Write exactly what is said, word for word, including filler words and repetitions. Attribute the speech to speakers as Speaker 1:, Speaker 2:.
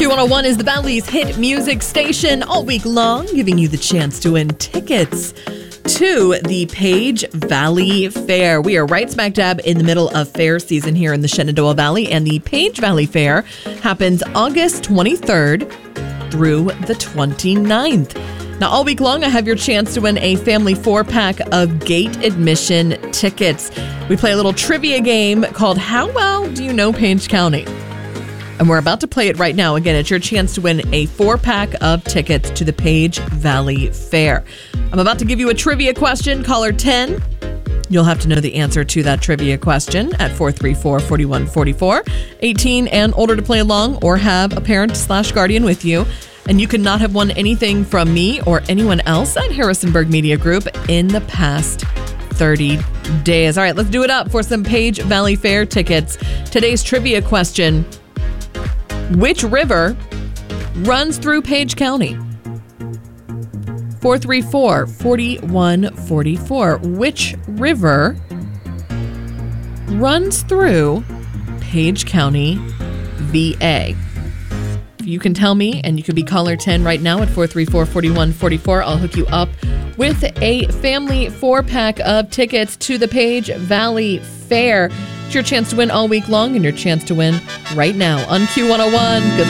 Speaker 1: Q one oh one is the Valley's hit music station all week long, giving you the chance to win tickets to the Page Valley Fair. We are right smack dab in the middle of fair season here in the Shenandoah Valley, and the Page Valley Fair happens August twenty-third through the twenty-ninth. Now, all week long, I have your chance to win a family four-pack of gate admission tickets. We play a little trivia game called How Well Do You Know Page County? And we're about to play it right now. Again, it's your chance to win a four-pack of tickets to the Page Valley Fair. I'm about to give you a trivia question. Caller ten. You'll have to know the answer to that trivia question at four three four, four one four four. eighteen and older to play along, or have a parent slash guardian with you. And you could not have won anything from me or anyone else at Harrisonburg Media Group in the past thirty days. All right, let's do it up for some Page Valley Fair tickets. Today's trivia question: which river runs through Page County? four three four, four one four four. Which river runs through Page County, V A? If you can tell me, and you could be caller ten right now at four three four, four one four four, I'll hook you up with a family four-pack of tickets to the Page Valley Fair. It's your chance to win all week long, and your chance to win right now on Q one oh one. Good luck.